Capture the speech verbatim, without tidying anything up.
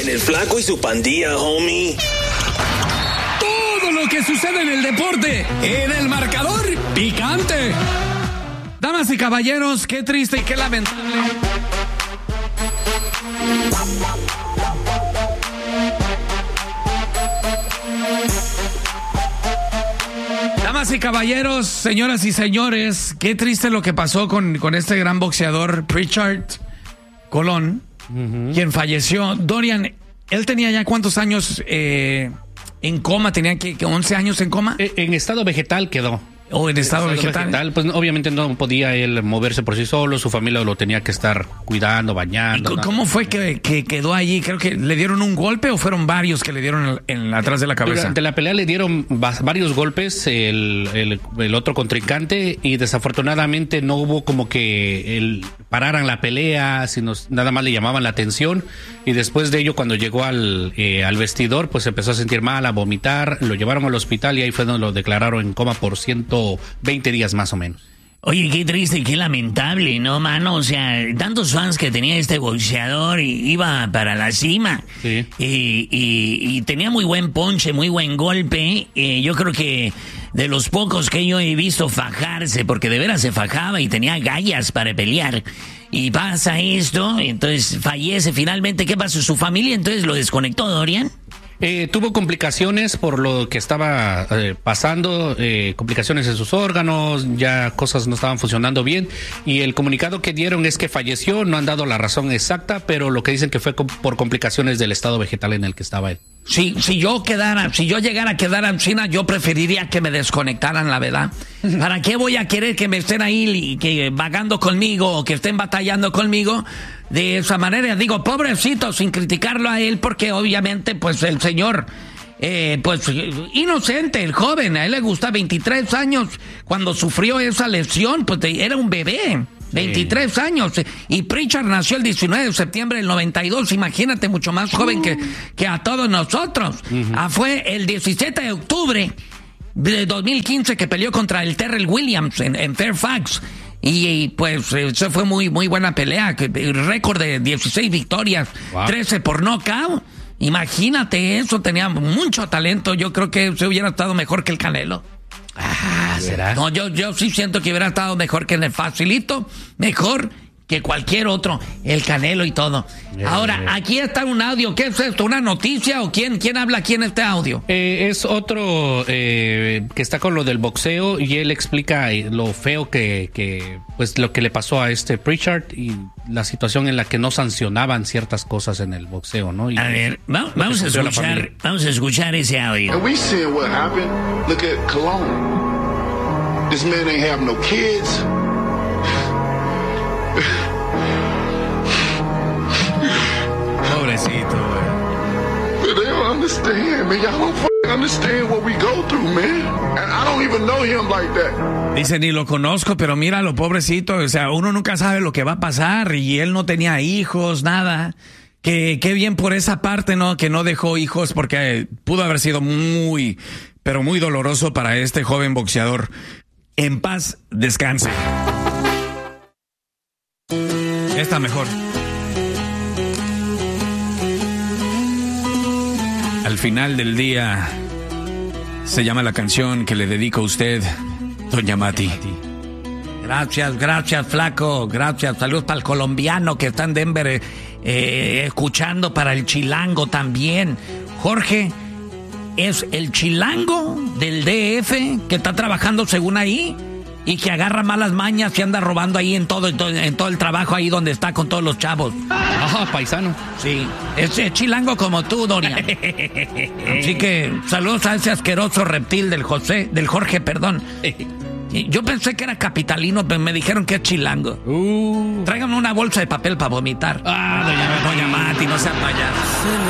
en el Flaco y su pandilla, homie. Todo lo que sucede en el deporte, en el marcador picante. Damas y caballeros, qué triste y qué lamentable. Damas y caballeros, señoras y señores, qué triste lo que pasó con, con este gran boxeador Prichard Colón, uh-huh. quien falleció. Dorian, él tenía ya cuántos años eh, en coma, tenía que, que once años en coma. En estado vegetal quedó. O en estado, estado vegetal. vegetal. Pues obviamente no podía él moverse por sí solo, su familia lo tenía que estar cuidando, bañando. ¿Y cómo fue que, que quedó allí? Creo que le dieron un golpe o fueron varios que le dieron en, en atrás de la cabeza. Durante la pelea le dieron varios golpes el, el, el otro contrincante y desafortunadamente no hubo como que el, pararan la pelea, sino nada más le llamaban la atención y después de ello cuando llegó al, eh, al vestidor pues empezó a sentir mal, a vomitar, lo llevaron al hospital y ahí fue donde lo declararon en coma por ciento veinte días más o menos. Oye, qué triste y qué lamentable, ¿no, mano? O sea, tantos fans que tenía este boxeador y iba para la cima. Sí. Y, y, y tenía muy buen ponche, muy buen golpe. Eh, yo creo que de los pocos que yo he visto fajarse, porque de veras se fajaba y tenía gallas para pelear. Y pasa esto, entonces fallece finalmente. ¿Qué pasó? ¿Su familia entonces lo desconectó, Dorian? Eh, tuvo complicaciones por lo que estaba eh, pasando, eh, complicaciones en sus órganos, ya cosas no estaban funcionando bien y el comunicado que dieron es que falleció, no han dado la razón exacta, pero lo que dicen que fue com- por complicaciones del estado vegetal en el que estaba él. Si, si yo quedara, si yo llegara a quedar en China, yo preferiría que me desconectaran, la verdad. ¿Para qué voy a querer que me estén ahí y que vagando conmigo o que estén batallando conmigo? De esa manera, digo, pobrecito, sin criticarlo a él, porque obviamente, pues, el señor, eh, pues, inocente, el joven, a él le gusta veintitrés años, cuando sufrió esa lesión, pues, era un bebé, veintitrés sí. años, y Prichard nació el diecinueve de septiembre del noventa y dos, imagínate, mucho más joven uh. que, que a todos nosotros. Uh-huh. Ah, fue el diecisiete de octubre de dos mil quince que peleó contra el Terrell Williams en, en Fairfax. Y, y pues eso fue muy muy buena pelea, récord de dieciséis victorias, wow. trece por nocaut. Imagínate eso, tenía mucho talento. Yo creo que se hubiera estado mejor que el Canelo. Ah, ¿será? No, yo, yo sí siento que hubiera estado mejor que en el Facilito, mejor que cualquier otro, el Canelo y todo. Yeah, Ahora, yeah. aquí está un audio. ¿Qué es esto? ¿Una noticia o quién, quién habla aquí en este audio? Eh, es otro eh, que está con lo del boxeo y él explica lo feo que, que, pues lo que le pasó a este Prichard y la situación en la que no sancionaban ciertas cosas en el boxeo, ¿no? Y a ver, va, vamos a escuchar, vamos a escuchar ese audio. And we seeing what happened. Look at Colón. This man ain't have no kids. Pobrecito, güey. But they don't understand, man. Y'all don't f***ing understand what we go through, man. And I don't even know him like that. Dice, ni lo conozco, pero míralo, pobrecito. O sea, uno nunca sabe lo que va a pasar. Y él no tenía hijos, nada. Que qué bien por esa parte, ¿no? Que no dejó hijos, porque pudo haber sido muy, pero muy doloroso para este joven boxeador. En paz, descanse. Está mejor. Al final del día se llama la canción que le dedico a usted, Doña Mati. Gracias, gracias, flaco. Gracias. Saludos para el colombiano que está en Denver eh, escuchando, para el chilango también. Jorge es el chilango del D F que está trabajando según ahí y que agarra malas mañas y anda robando ahí en todo, en todo, en todo el trabajo ahí donde está con todos los chavos. Ajá, paisano. Sí, es, es chilango como tú, Dorian. Así que saludos a ese asqueroso reptil del José, del Jorge, perdón. Yo pensé que era capitalino, pero me dijeron que es chilango. Uh. Tráigame una bolsa de papel para vomitar. Ah, doña, doña Mati, no sea payaso.